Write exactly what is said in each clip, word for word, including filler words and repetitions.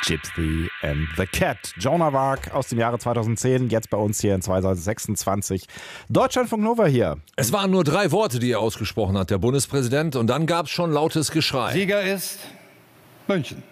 Gypsy and the Cat. Joan of Arc aus dem Jahre zweitausendzehn, jetzt bei uns hier in zweitausendsechsundzwanzig. Deutschlandfunk Nova hier. Es waren nur drei Worte, die er ausgesprochen hat, der Bundespräsident, und dann gab es schon lautes Geschrei. Sieger ist München.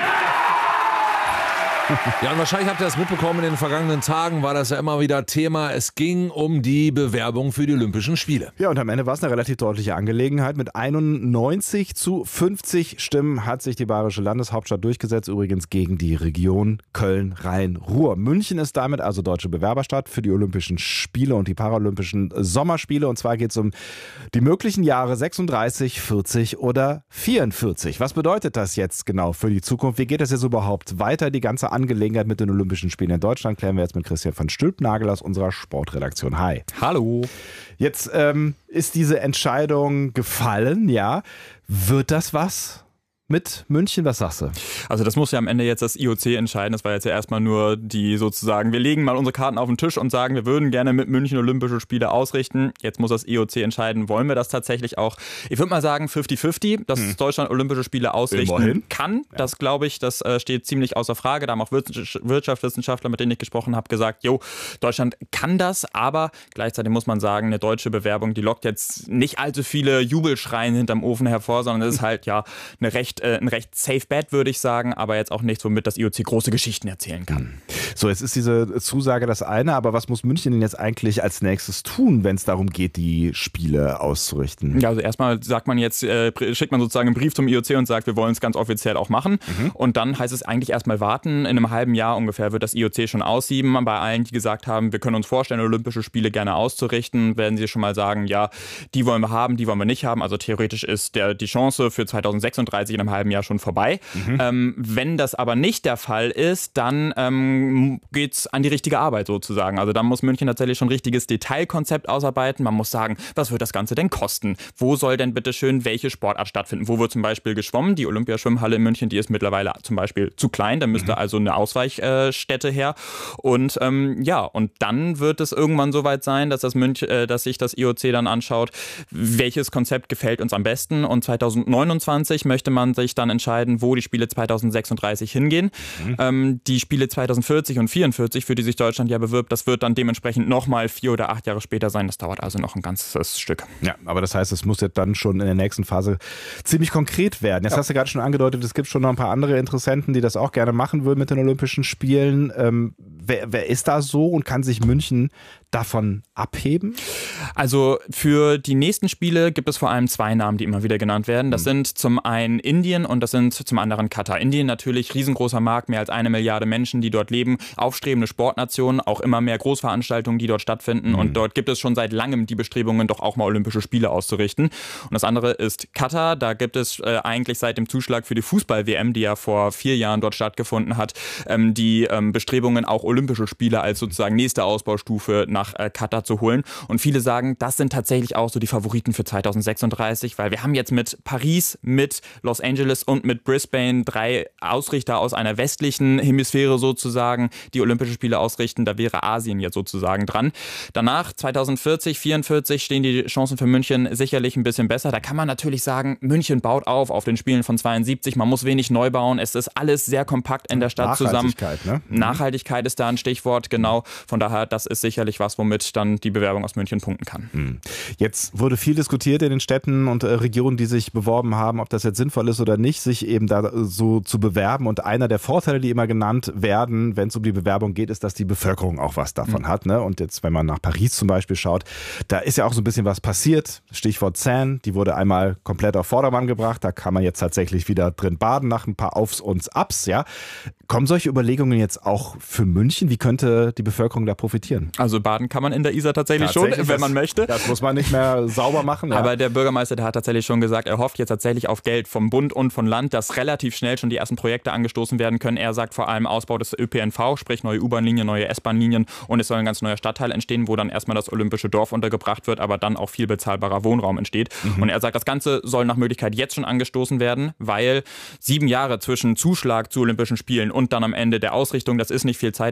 Ja, und wahrscheinlich habt ihr das mitbekommen, in den vergangenen Tagen war das ja immer wieder Thema. Es ging um die Bewerbung für die Olympischen Spiele. Ja, und am Ende war es eine relativ deutliche Angelegenheit. Mit einundneunzig zu fünfzig Stimmen hat sich die bayerische Landeshauptstadt durchgesetzt, übrigens gegen die Region Köln-Rhein-Ruhr. München ist damit also deutsche Bewerberstadt für die Olympischen Spiele und die Paralympischen Sommerspiele. Und zwar geht es um die möglichen Jahre sechsunddreißig, vierzig oder vierundvierzig. Was bedeutet das jetzt genau für die Zukunft? Wie geht es jetzt überhaupt weiter? Die ganze Angelegenheit mit den Olympischen Spielen in Deutschland klären wir jetzt mit Christian von Stülpnagel aus unserer Sportredaktion. Hi. Hallo. Jetzt ähm, ist diese Entscheidung gefallen, ja. Wird das was mit München? Was sagst du? Also das muss ja am Ende jetzt das I O C entscheiden. Das war jetzt ja erstmal nur die sozusagen, wir legen mal unsere Karten auf den Tisch und sagen, wir würden gerne mit München Olympische Spiele ausrichten. Jetzt muss das I O C entscheiden, wollen wir das tatsächlich auch? Ich würde mal sagen fünfzig fünfzig, dass hm. Deutschland Olympische Spiele ausrichten Immerhin. kann. Ja. Das glaube ich, das äh, steht ziemlich außer Frage. Da haben auch Wirtschaftswissenschaftler, mit denen ich gesprochen habe, gesagt, jo, Deutschland kann das, aber gleichzeitig muss man sagen, eine deutsche Bewerbung, die lockt jetzt nicht allzu viele Jubelschreien hinterm Ofen hervor, sondern es ist halt ja eine recht ein recht safe bet, würde ich sagen, aber jetzt auch nichts, womit das I O C große Geschichten erzählen kann. So, jetzt ist diese Zusage das eine, aber was muss München denn jetzt eigentlich als nächstes tun, wenn es darum geht, die Spiele auszurichten? Ja, also erstmal sagt man jetzt, äh, schickt man sozusagen einen Brief zum I O C und sagt, wir wollen es ganz offiziell auch machen. Mhm. Und dann heißt es eigentlich erstmal warten. In einem halben Jahr ungefähr wird das I O C schon aussieben. Bei allen, die gesagt haben, wir können uns vorstellen, Olympische Spiele gerne auszurichten, werden sie schon mal sagen, ja, die wollen wir haben, die wollen wir nicht haben. Also theoretisch ist der, die Chance für zweitausendsechsunddreißig in einem halben Jahr schon vorbei. Mhm. Ähm, wenn das aber nicht der Fall ist, dann ähm, geht es an die richtige Arbeit sozusagen. Also dann muss München tatsächlich schon ein richtiges Detailkonzept ausarbeiten. Man muss sagen, was wird das Ganze denn kosten? Wo soll denn bitte schön welche Sportart stattfinden? Wo wird zum Beispiel geschwommen? Die Olympiaschwimmhalle in München, die ist mittlerweile zum Beispiel zu klein. Da müsste mhm. also eine Ausweichstätte her. Und ähm, ja, und dann wird es irgendwann soweit sein, dass, das Münch, äh, dass sich das I O C dann anschaut, welches Konzept gefällt uns am besten. Und zweitausendneunundzwanzig möchte man sich dann entscheiden, wo die Spiele zweitausendsechsunddreißig hingehen. Mhm. Ähm, die Spiele zweitausendvierzig und vierundvierzig, für die sich Deutschland ja bewirbt, das wird dann dementsprechend nochmal vier oder acht Jahre später sein. Das dauert also noch ein ganzes Stück. Ja, aber das heißt, es muss jetzt dann schon in der nächsten Phase ziemlich konkret werden. Jetzt ja. hast du gerade schon angedeutet, es gibt schon noch ein paar andere Interessenten, die das auch gerne machen würden mit den Olympischen Spielen. Ähm, wer, wer ist da so und kann sich München davon abheben? Also für die nächsten Spiele gibt es vor allem zwei Namen, die immer wieder genannt werden. Das mhm. sind zum einen Indien und das sind zum anderen Katar. Indien natürlich riesengroßer Markt, mehr als eine Milliarde Menschen, die dort leben, aufstrebende Sportnation, auch immer mehr Großveranstaltungen, die dort stattfinden mhm. und dort gibt es schon seit langem die Bestrebungen, doch auch mal Olympische Spiele auszurichten. Und das andere ist Katar, da gibt es äh, eigentlich seit dem Zuschlag für die Fußball-W M, die ja vor vier Jahren dort stattgefunden hat, ähm, die ähm, Bestrebungen, auch Olympische Spiele als sozusagen nächste Ausbaustufe nach äh, Katar zu holen. Und viele sagen, das sind tatsächlich auch so die Favoriten für zweitausendsechsunddreißig, weil wir haben jetzt mit Paris, mit Los Angeles und mit Brisbane drei Ausrichter aus einer westlichen Hemisphäre sozusagen, die Olympische Spiele ausrichten. Da wäre Asien jetzt sozusagen dran. Danach zweitausendvierzig, vierundvierzig stehen die Chancen für München sicherlich ein bisschen besser. Da kann man natürlich sagen, München baut auf auf den Spielen von zweiundsiebzig. Man muss wenig neu bauen. Es ist alles sehr kompakt in der Stadt zusammen. Nachhaltigkeit, ne? Mhm. Nachhaltigkeit ist da ein Stichwort, genau. Von daher, das ist sicherlich was, womit dann die Bewerbung aus München punkten kann. Mhm. Jetzt wurde viel diskutiert in den Städten und äh, Regionen, die sich beworben haben, ob das jetzt sinnvoll ist oder nicht, sich eben da so zu bewerben. Und einer der Vorteile, die immer genannt werden, wenn es um die Bewerbung geht, ist, dass die Bevölkerung auch was davon mhm. hat. Ne? Und jetzt, wenn man nach Paris zum Beispiel schaut, da ist ja auch so ein bisschen was passiert. Stichwort Seine, die wurde einmal komplett auf Vordermann gebracht. Da kann man jetzt tatsächlich wieder drin baden nach ein paar Aufs und Abs. Ja? Kommen solche Überlegungen jetzt auch für München? Wie könnte die Bevölkerung da profitieren? Also baden kann man in der Isar tatsächlich, tatsächlich schon, wenn man möchte. Das muss man nicht mehr sauber machen. Ja. Aber der Bürgermeister, der hat tatsächlich schon gesagt, er hofft jetzt tatsächlich auf Geld vom Bund und von Land, dass relativ schnell schon die ersten Projekte angestoßen werden können. Er sagt vor allem Ausbau des Ö P N V, sprich neue U-Bahn-Linien, neue S-Bahn-Linien und es soll ein ganz neuer Stadtteil entstehen, wo dann erstmal das Olympische Dorf untergebracht wird, aber dann auch viel bezahlbarer Wohnraum entsteht. Mhm. Und er sagt, das Ganze soll nach Möglichkeit jetzt schon angestoßen werden, weil sieben Jahre zwischen Zuschlag zu Olympischen Spielen und dann am Ende der Ausrichtung, das ist nicht viel Zeit.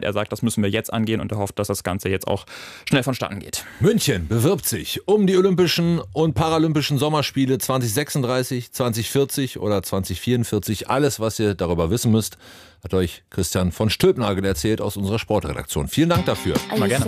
Er sagt, das müssen wir jetzt angehen und er hofft, dass das Ganze jetzt auch schnell vonstatten geht. München bewirbt sich um die Olympischen und Paralympischen Sommerspiele zwanzig sechsunddreißig, zwanzig vierzig oder zwanzig vierundvierzig. Alles, was ihr darüber wissen müsst, hat euch Christian von Stülpnagel erzählt aus unserer Sportredaktion. Vielen Dank dafür. Mal gerne.